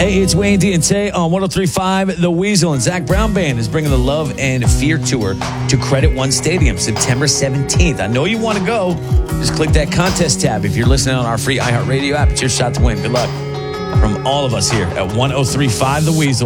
Hey, it's Wayne D and Tay on 103.5 The Weasel, and Zach Brown Band is bringing the Love and Fear Tour to Credit One Stadium September 17th. I know you want to go. Just click that contest tab. If you're listening on our free iHeartRadio app, it's your shot to win. Good luck from all of us here at 103.5 The Weasel.